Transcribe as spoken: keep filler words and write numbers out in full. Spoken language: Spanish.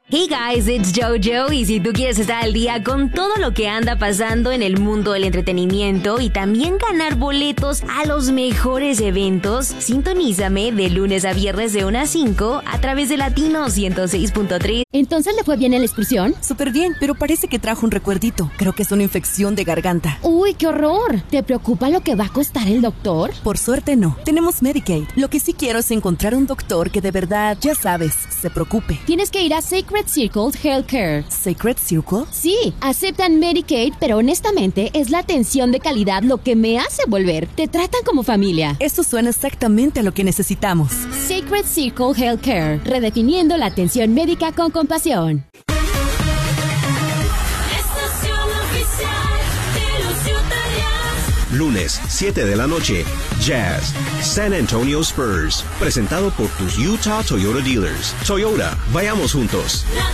Hey guys, it's JoJo y si tú quieres estar al día con todo lo que anda pasando en el mundo del entretenimiento y también ganar boletos a los mejores eventos, sintonízame de lunes a viernes de una a cinco a través de Latino ciento seis punto tres. ¿Entonces le fue bien en la excursión? Súper bien, pero parece que trajo un recuerdito. Creo que es una infección de garganta. ¡Uy, qué horror! ¿Te preocupa lo que va a costar el doctor? Por suerte no. Tenemos Medicaid. Lo que sí quiero es encontrar un doctor que de verdad, ya sabes, se preocupe. Tienes que ir a Sacred Circle Healthcare. ¿Sacred Circle? Sí, aceptan Medicaid, pero honestamente es la atención de calidad lo que me hace volver. Te tratan como familia. Eso suena exactamente a lo que necesitamos. Sacred Circle Healthcare, redefiniendo la atención médica con compasión. Lunes, siete de la noche, Jazz, San Antonio Spurs, presentado por tus Utah Toyota Dealers. Toyota, vayamos juntos.